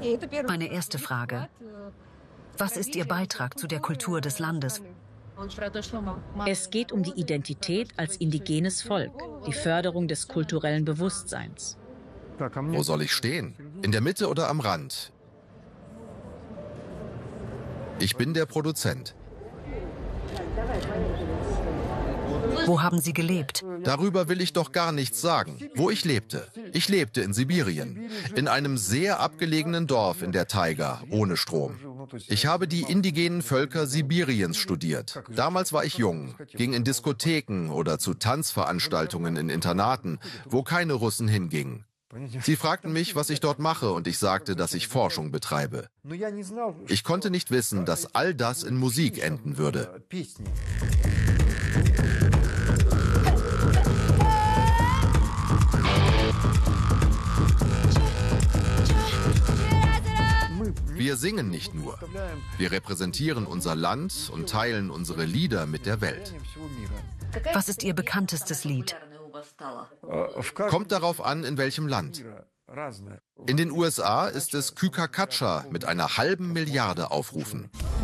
Meine erste Frage: Was ist Ihr Beitrag zu der Kultur des Landes? Es geht um die Identität als indigenes Volk, die Förderung des kulturellen Bewusstseins. Wo soll ich stehen? In der Mitte oder am Rand? Ich bin der Produzent. Wo haben Sie gelebt? Darüber will ich doch gar nichts sagen. Wo ich lebte. Ich lebte in Sibirien, in einem sehr abgelegenen Dorf in der Taiga, ohne Strom. Ich habe die indigenen Völker Sibiriens studiert. Damals war ich jung, ging in Diskotheken oder zu Tanzveranstaltungen in Internaten, wo keine Russen hingingen. Sie fragten mich, was ich dort mache, und ich sagte, dass ich Forschung betreibe. Ich konnte nicht wissen, dass all das in Musik enden würde. Wir singen nicht nur. Wir repräsentieren unser Land und teilen unsere Lieder mit der Welt. Was ist Ihr bekanntestes Lied? Kommt darauf an, in welchem Land. In den USA ist es Kykakacha mit einer 500 Millionen Aufrufen.